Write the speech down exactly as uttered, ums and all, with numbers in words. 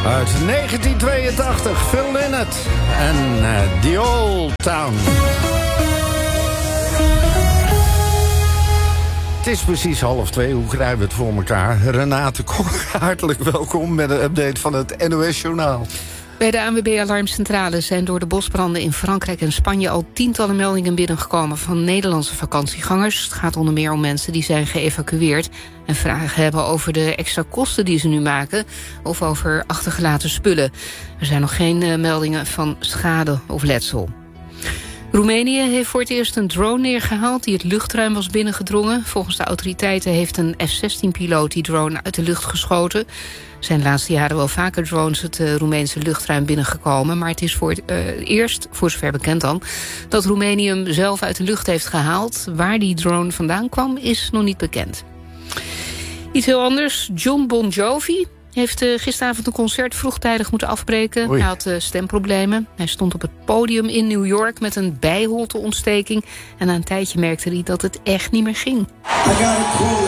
Uit negentien tweeëntachtig, Phil Lynott en uh, The Old Town. Het is precies half twee, hoe krijgen we het voor elkaar? Renate Kok, hartelijk welkom met een update van het N O S-journaal. Bij de A N W B-alarmcentrale zijn door de bosbranden in Frankrijk en Spanje al tientallen meldingen binnengekomen van Nederlandse vakantiegangers. Het gaat onder meer om mensen die zijn geëvacueerd en vragen hebben over de extra kosten die ze nu maken of over achtergelaten spullen. Er zijn nog geen uh, meldingen van schade of letsel. Roemenië heeft voor het eerst een drone neergehaald die het luchtruim was binnengedrongen. Volgens de autoriteiten heeft een F zestien piloot die drone uit de lucht geschoten. Er zijn de laatste jaren wel vaker drones het uh, Roemeense luchtruim binnengekomen, maar het is voor het uh, eerst, voor zover bekend dan, dat Roemenië hem zelf uit de lucht heeft gehaald. Waar die drone vandaan kwam is nog niet bekend. Iets heel anders. John Bon Jovi heeft uh, gisteravond een concert vroegtijdig moeten afbreken. Oei. Hij had uh, stemproblemen. Hij stond op het podium in New York met een bijholteontsteking. En na een tijdje merkte hij dat het echt niet meer ging. I got it cool.